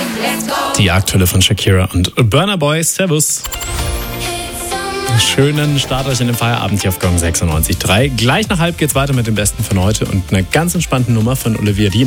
Die aktuelle von Shakira und Burna Boy. Servus. Schönen Start euch in den Feierabend hier auf Gong 96.3. Gleich nach halb geht's weiter mit dem Besten von heute und einer ganz entspannten Nummer von Olivia Dean.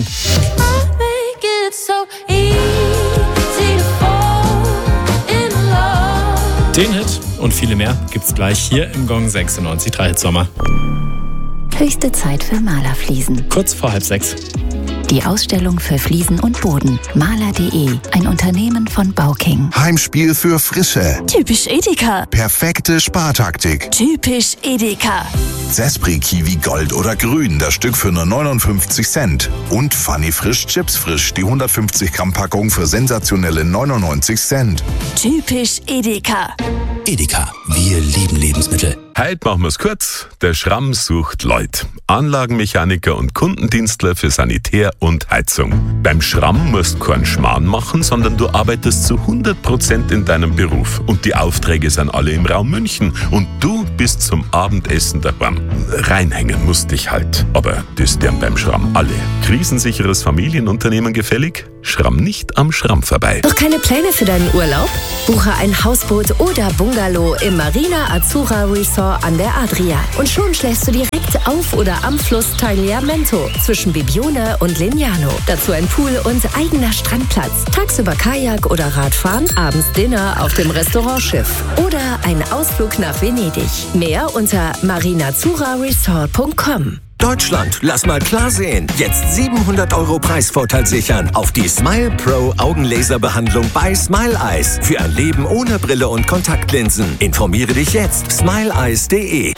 Den Hit und viele mehr gibt's gleich hier im Gong 96.3 Hitsommer. Höchste Zeit für Malerfliesen. Kurz vor 5:30. Die Ausstellung für Fliesen und Boden. Maler.de, ein Unternehmen von Bauking. Heimspiel für Frische. Typisch Edeka. Perfekte Spartaktik. Typisch Edeka. Zespri Kiwi Gold oder Grün, das Stück für nur 59 Cent. Und Funny Frisch Chips Frisch, die 150 Gramm Packung für sensationelle 99 Cent. Typisch Edeka. Edeka, wir lieben Lebensmittel. Heute machen wir's kurz. Der Schramm sucht Leute. Anlagenmechaniker und Kundendienstler für Sanitär und Heizung. Beim Schramm musst du keinen Schmarrn machen, sondern du arbeitest zu 100% in deinem Beruf. Und die Aufträge sind alle im Raum München. Und du bist zum Abendessen daheim. Reinhängen musst dich halt. Aber das deren beim Schramm alle. Krisensicheres Familienunternehmen gefällig? Schramm nicht am Schramm vorbei. Noch keine Pläne für deinen Urlaub? Buche ein Hausboot oder Bungalow im Marina Azzurra Resort an der Adria. Und schon schläfst du direkt auf oder am Fluss Tagliamento zwischen Bibione und Lignano. Dazu ein Pool und eigener Strandplatz. Tagsüber Kajak oder Radfahren, abends Dinner auf dem Restaurantschiff. Oder ein Ausflug nach Venedig. Mehr unter marinazzurraresort.com. Deutschland, lass mal klar sehen. Jetzt 700 € Preisvorteil sichern auf die Smile Pro Augenlaserbehandlung bei Smile Eyes. Für ein Leben ohne Brille und Kontaktlinsen. Informiere dich jetzt. smileeyes.de.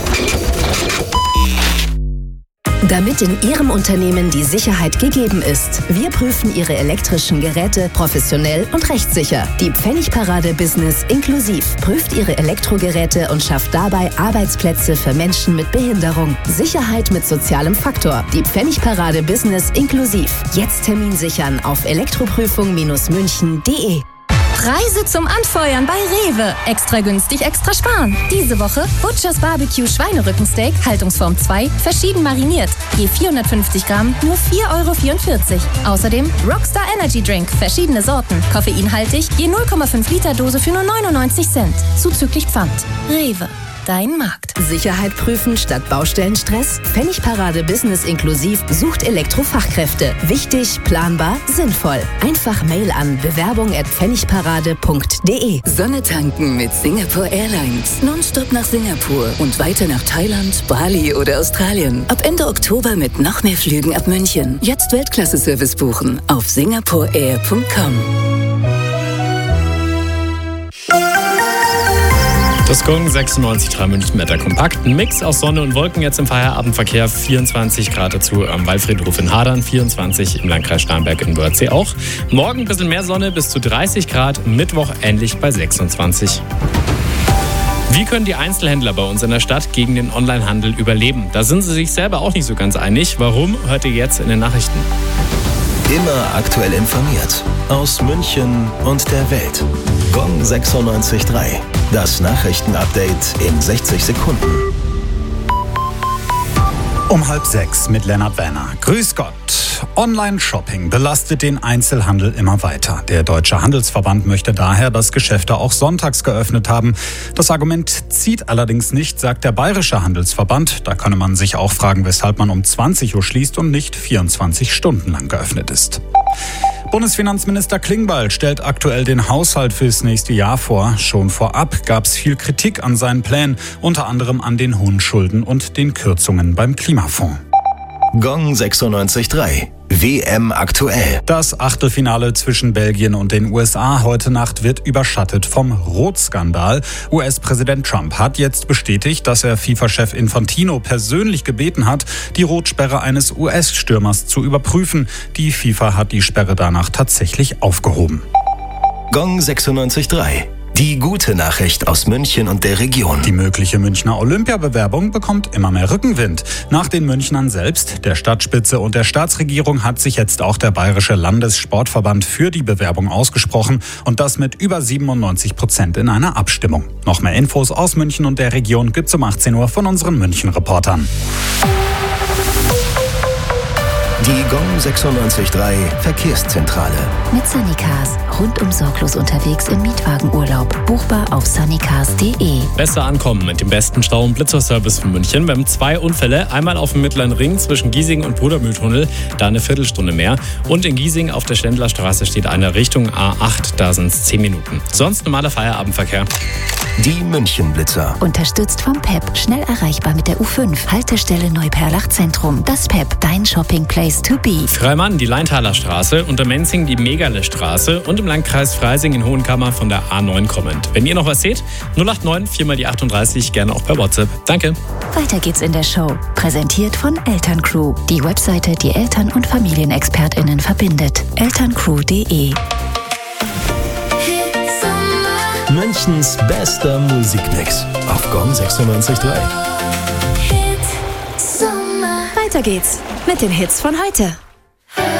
Damit in Ihrem Unternehmen die Sicherheit gegeben ist. Wir prüfen Ihre elektrischen Geräte professionell und rechtssicher. Die Pfennigparade Business inklusiv prüft Ihre Elektrogeräte und schafft dabei Arbeitsplätze für Menschen mit Behinderung. Sicherheit mit sozialem Faktor. Die Pfennigparade Business inklusiv. Jetzt Termin sichern auf elektroprüfung-münchen.de. Preise zum Anfeuern bei Rewe. Extra günstig, extra sparen. Diese Woche Butchers Barbecue Schweinerückensteak, Haltungsform 2, verschieden mariniert. Je 450 Gramm, nur 4,44 €. Außerdem Rockstar Energy Drink, verschiedene Sorten, koffeinhaltig, je 0,5 Liter Dose für nur 99 Cent. Zuzüglich Pfand. Rewe. Dein Markt. Sicherheit prüfen statt Baustellenstress? Pfennigparade Business inklusiv sucht Elektrofachkräfte. Wichtig, planbar, sinnvoll. Einfach Mail an bewerbung@pfennigparade.de. Sonne tanken mit Singapore Airlines. Nonstop nach Singapur und weiter nach Thailand, Bali oder Australien. Ab Ende Oktober mit noch mehr Flügen ab München. Jetzt Weltklasse-Service buchen auf singaporeair.com. Das Gong 96.3 München mit der kompakten Mix aus Sonne und Wolken jetzt im Feierabendverkehr. 24 Grad dazu am Waldfriedhof in Hadern, 24 im Landkreis Starnberg in Wörthsee auch. Morgen ein bisschen mehr Sonne, bis zu 30 Grad, Mittwoch ähnlich bei 26. Wie können die Einzelhändler bei uns in der Stadt gegen den Onlinehandel überleben? Da sind sie sich selber auch nicht so ganz einig. Warum, hört ihr jetzt in den Nachrichten. Immer aktuell informiert. Aus München und der Welt. Gong 96.3. Das Nachrichtenupdate in 60 Sekunden. Um 5:30 mit Lennart Werner. Grüß Gott. Online-Shopping belastet den Einzelhandel immer weiter. Der Deutsche Handelsverband möchte daher, dass Geschäfte auch sonntags geöffnet haben. Das Argument zieht allerdings nicht, sagt der Bayerische Handelsverband. Da könne man sich auch fragen, weshalb man um 20 Uhr schließt und nicht 24 Stunden lang geöffnet ist. Bundesfinanzminister Klingbeil stellt aktuell den Haushalt fürs nächste Jahr vor. Schon vorab gab es viel Kritik an seinen Plänen, unter anderem an den hohen Schulden und den Kürzungen beim Klimafonds. Gong 96.3. WM aktuell. Das Achtelfinale zwischen Belgien und den USA heute Nacht wird überschattet vom Rotskandal. US-Präsident Trump hat jetzt bestätigt, dass er FIFA-Chef Infantino persönlich gebeten hat, die Rotsperre eines US-Stürmers zu überprüfen. Die FIFA hat die Sperre danach tatsächlich aufgehoben. Gong 96.3. Die gute Nachricht aus München und der Region. Die mögliche Münchner Olympiabewerbung bekommt immer mehr Rückenwind. Nach den Münchnern selbst, der Stadtspitze und der Staatsregierung hat sich jetzt auch der Bayerische Landessportverband für die Bewerbung ausgesprochen und das mit über 97% in einer Abstimmung. Noch mehr Infos aus München und der Region gibt's um 18 Uhr von unseren München-Reportern. Die GOM 96.3 Verkehrszentrale. Mit Sunnycars. Rundum sorglos unterwegs im Mietwagenurlaub. Buchbar auf sunnycars.de. Besser ankommen mit dem besten Stau- und Blitzerservice von München. Wir haben 2 Unfälle. Einmal auf dem Mittleren Ring zwischen Giesing und Brudermühltunnel. Da eine Viertelstunde mehr. Und in Giesing auf der Ständlerstraße steht eine Richtung A8. Da sind es 10 Minuten. Sonst normaler Feierabendverkehr. Die München-Blitzer. Unterstützt vom PEP. Schnell erreichbar mit der U5. Haltestelle Neuperlach Zentrum. Das PEP, dein Shopping-Place to be. Freimann die Leintaler Straße, unter Menzing die Megale-Straße und im Landkreis Freising in Hohenkammer von der A9 kommend. Wenn ihr noch was seht, 089 4 mal die 38, gerne auch per WhatsApp. Danke. Weiter geht's in der Show. Präsentiert von Elterncrew. Die Webseite, die Eltern- und FamilienexpertInnen verbindet. elterncrew.de. Münchens bester Musikmix auf GOM 96.3. Weiter geht's mit den Hits von heute.